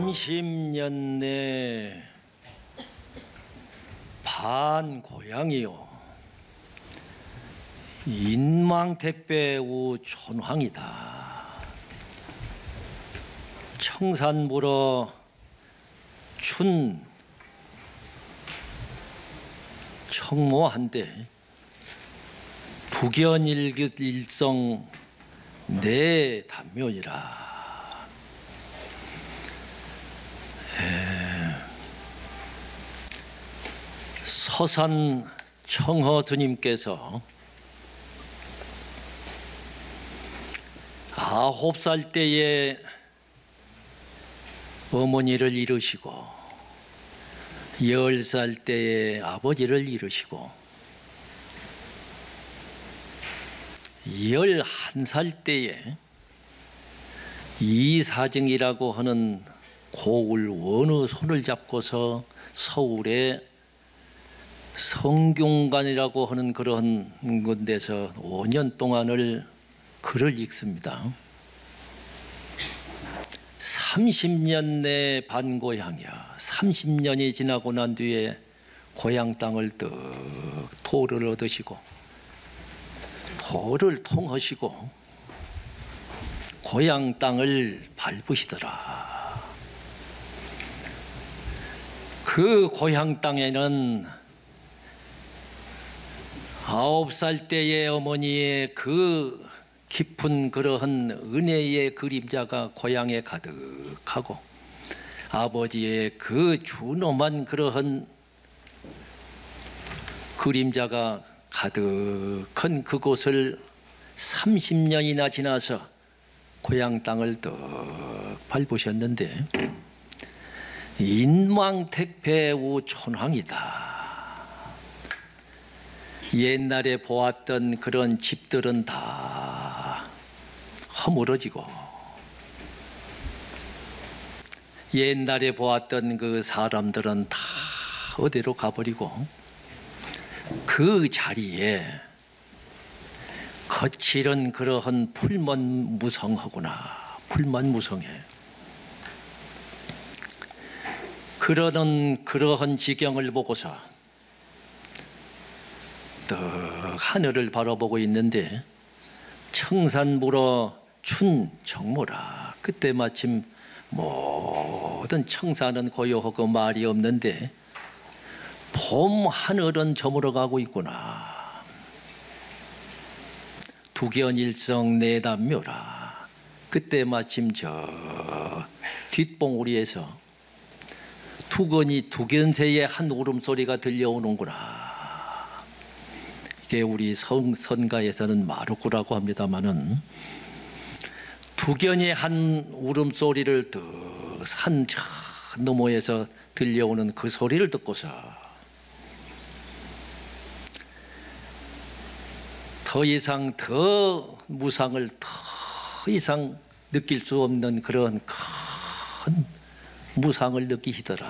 30년 내 반고향이요 인망택배우 촌황이다. 청산물어 춘 청모한데 부견일성 내 단묘이라. 서산 청허 스님께서 9살 때에 어머니를 잃으시고 10살 때에 아버지를 잃으시고 11살 때에 이사증이라고 하는 고을 원의 손을 잡고서 서울에 성균관이라고 하는 그런 곳에서 5년 동안을 글을 읽습니다. 30년 내 반고향이야. 30년이 지나고 난 뒤에 고향 땅을 떡 토를 얻으시고 토를 통하시고 고향 땅을 밟으시더라. 그 고향 땅에는 9살 때의 어머니의 그 깊은 그러한 은혜의 그림자가 고향에 가득하고 아버지의 그 준엄한 그러한 그림자가 가득한 그곳을 30년이나 지나서 고향 땅을 떡 밟으셨는데 인망택배우 촌황이다. 옛날에 보았던 그런 집들은 다 허물어지고 옛날에 보았던 그 사람들은 다 어디로 가버리고 그 자리에 거칠은 그러한 풀만 무성하구나. 풀만 무성해. 그러한 지경을 보고서 떡 하늘을 바라보고 있는데 청산물어 춘 정모라. 그때 마침 모든 청산은 고요하고 말이 없는데 봄 하늘은 저물어가고 있구나. 두견일성 내단묘라. 그때 마침 저 뒷봉우리에서 두견새의 한 울음소리가 들려오는구나. 이게 우리 선가에서는 마루꾸라고 합니다마는 두견의 한 울음소리를 산 저 너머에서 들려오는 그 소리를 듣고서 더 이상 더 무상을 더 이상 느낄 수 없는 그런 큰 무상을 느끼시더라.